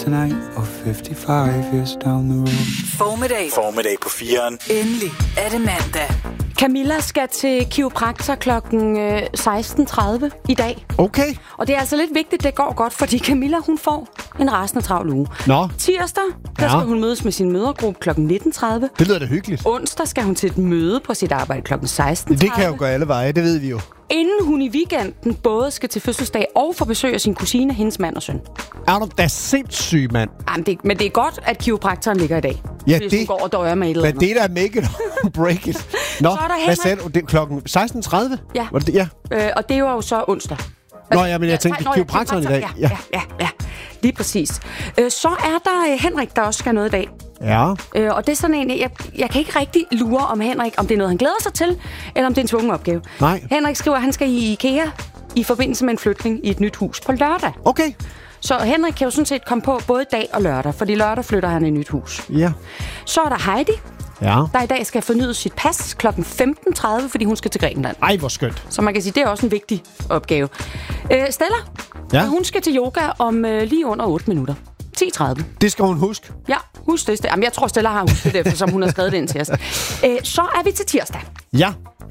tonight or 55 years down the road. Formiddag på 4'eren. Endelig er det mandag. Camilla skal til kiropraktor klokken 16.30 i dag. Okay. Og det er altså lidt vigtigt, det går godt, fordi Camilla, hun får en rasende travl uge. Nå. Tirsdag, der skal hun mødes med sin mødergruppe klokken 19.30. Det lyder da hyggeligt. Onsdag skal hun til et møde på sit arbejde klokken 16.30. Det kan jo gå alle veje, det ved vi jo. Inden hun i weekenden både skal til fødselsdag og få besøg af sin kusine, hendes mand og søn. Er du da sindssyg, mand? Jamen, men det er godt, at kiropraktoren ligger i dag. Ja, hvis det... hun går og døjer med et eller andet. Men det der er make it or break it. Nå, så er der hvad sagde du? Det er klokken 16.30? Ja. Var det, ja. Og det var jo så onsdag. Nå ja, men jeg tænkte, kiropraktoren i dag. Ja. Lige præcis. Så er der Henrik, der også skal noget i dag. Ja. Og det er sådan en, jeg kan ikke rigtig lure om Henrik, om det er noget, han glæder sig til, eller om det er en tvungen opgave. Nej. Henrik skriver, at han skal i IKEA i forbindelse med en flytning i et nyt hus på lørdag. Okay. Så Henrik kan jo sådan set komme på både dag og lørdag, fordi lørdag flytter han i et nyt hus. Ja. Så er der Heidi, ja, der i dag skal fornyde sit pas klokken 15.30, fordi hun skal til Grækenland. Ej, hvor skønt. Så man kan sige, det er også en vigtig opgave. Stella, ja, hun skal til yoga om lige under 8 minutter. 10.30. Det skal hun huske. Ja, husk det. Jamen, jeg tror, Stella har husket det, eftersom hun har skrevet det ind til os. Så er vi til tirsdag. Ja.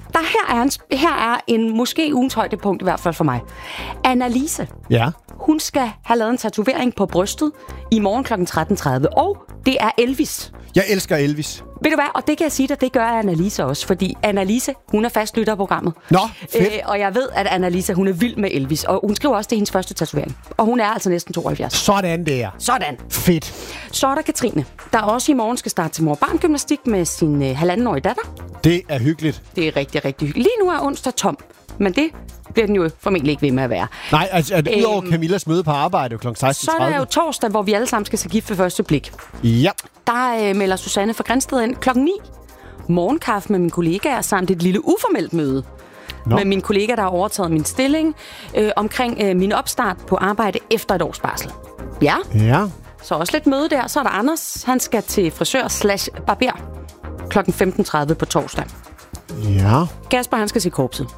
Her er en måske ugens højdepunkt, i hvert fald for mig. Annalise. Ja. Hun skal have lavet en tatovering på brystet i morgen kl. 13.30, og det er Elvis. Jeg elsker Elvis. Ved du hvad? Og det kan jeg sige dig, det gør Annalise også, fordi Annalise, hun er fast lytter af programmet. Nå, fedt. Og jeg ved, at Annalise, hun er vild med Elvis, og hun skriver også, det er hendes første tatovering. Og hun er altså næsten 72. Sådan der. Sådan. Fedt. Så er der Katrine, der også i morgen skal starte til mor-barn-gymnastik med sin 1,5-årige datter. Det er hyggeligt. Det er rigtig, rigtig hyggeligt. Lige nu er onsdag tom, men det bliver den jo formentlig ikke ved med at være. Nej, altså udover Camillas møde på arbejde kl. 16.30. Så er der jo torsdag, hvor vi alle sammen skal se gift ved første blik. Ja. Der melder Susanne fra Grænsted ind kl. 9. Morgenkaffe med mine kollegaer samt et lille uformelt møde. Med min kollega, der har overtaget min stilling omkring min opstart på arbejde efter et års barsel. Ja. Ja. Så også lidt møde der. Så er der Anders. Han skal til frisør/barber kl. 15.30 på torsdag. Ja. Kasper, han skal se korpset.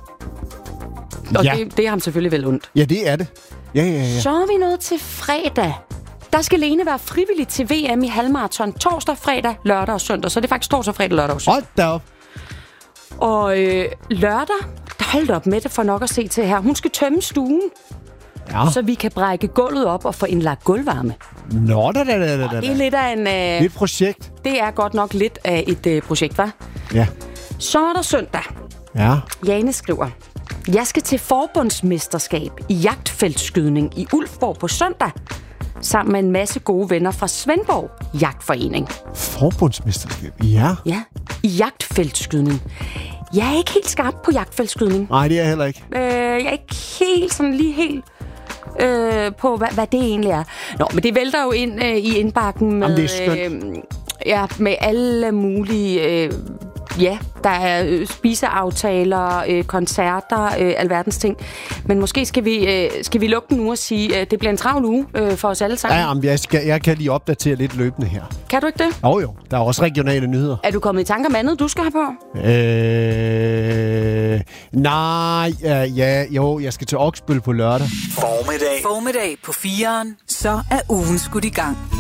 Og det er ham selvfølgelig vel ondt. Ja, det er det. Ja. Så er vi nået til fredag. Der skal Lene være frivillig til VM i halvmarathon torsdag, fredag, lørdag og søndag. Så det er faktisk torsdag, fredag, lørdag og søndag. Hold da op. Og lørdag, der holdt op med det for nok at se til her. Hun skal tømme stuen, så vi kan brække gulvet op og få indlagt gulvvarme. Nå, da. Det er lidt af en... Det er et projekt. Det er godt nok lidt af et projekt, hva'? Ja. Så er der søndag. Ja. Jane skriver, jeg skal til forbundsmesterskab i jagtfeltskydning i Ulfborg på søndag, sammen med en masse gode venner fra Svendborg Jagtforening. Forbundsmesterskab? Ja. Ja, i jagtfeltskydning. Jeg er ikke helt skarp på jagtfeltskydning. Nej, det er jeg heller ikke. Jeg er ikke helt på, hvad det egentlig er. Nå, men det vælter jo ind i indbakken med... Jamen, det er skønt. Med alle mulige... der er spiseaftaler, koncerter, alverdens ting. Men måske skal vi lukke den nu og sige, at det bliver en travl uge for os alle sammen. Ja, men jeg kan lige opdatere lidt løbende her. Kan du ikke det? Jo. Der er også regionale nyheder. Er du kommet i tanke om andet, du skal have på? Nej, jeg skal til Oksbøl på lørdag. Formiddag på 4'eren. Så er ugen skudt i gang.